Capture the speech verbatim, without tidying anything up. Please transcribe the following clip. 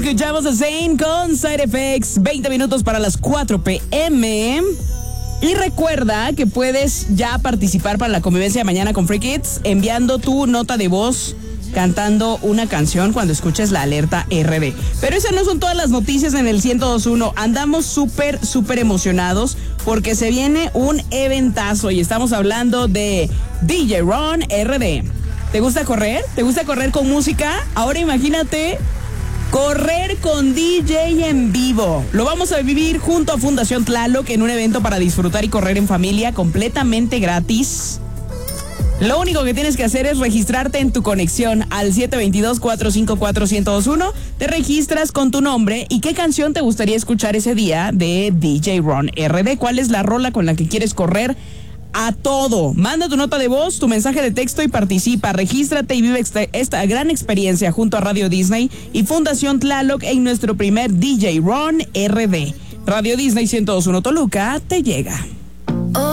Escuchamos a Zayn con Side Effects, veinte minutos para las cuatro p.m. Y recuerda que puedes ya participar para la convivencia de mañana con Free Kids enviando tu nota de voz cantando una canción cuando escuches la alerta R D. Pero esas no son todas las noticias en el ciento dos punto uno. Andamos súper, súper emocionados porque se viene un eventazo y estamos hablando de D J Ron R D. ¿Te gusta correr? ¿Te gusta correr con música? Ahora imagínate correr con D J en vivo. Lo vamos a vivir junto a Fundación Tlaloc en un evento para disfrutar y correr en familia completamente gratis. Lo único que tienes que hacer es registrarte en tu conexión al siete dos dos, cuatro cinco cuatro, uno cero dos uno. Te registras con tu nombre y qué canción te gustaría escuchar ese día de D J Ron R D. ¿Cuál es la rola con la que quieres correr a todo? Manda tu nota de voz, tu mensaje de texto y participa. Regístrate y vive esta, esta gran experiencia junto a Radio Disney y Fundación Tlaloc en nuestro primer D J Ron R D. Radio Disney ciento dos punto uno Toluca te llega.